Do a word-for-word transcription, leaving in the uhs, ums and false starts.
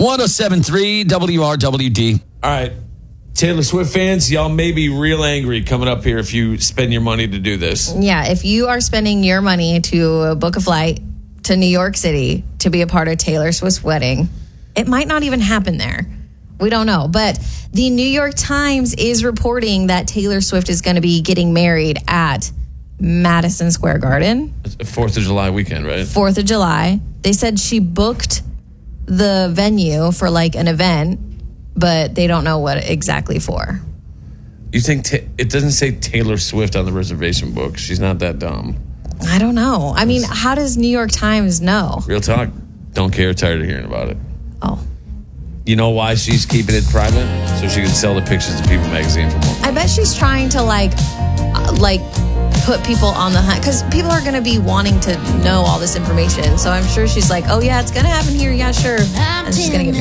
one oh seven point three W R W D. All right. Taylor Swift fans, y'all may be real angry coming up here if you spend your money to do this. Yeah, if you are spending your money to book a flight to New York City to be a part of Taylor Swift's wedding, it might not even happen there. We don't know. But the New York Times is reporting that Taylor Swift is going to be getting married at Madison Square Garden. Fourth of July weekend, right? Fourth of July. They said she booked the venue for like an event, but they don't know what exactly for. You think ta- it doesn't say Taylor Swift on the reservation book? She's not that dumb. I don't know. I mean, how does New York Times know? Real talk. Don't care. Tired of hearing about it. Oh. You know why she's keeping it private? So she can sell the pictures to People magazine for more. I bet she's trying to like, uh, like, put people on the hunt because people are going to be wanting to know all this information. So I'm sure she's like, oh yeah, it's going to happen here. Yeah, sure. And she's going to get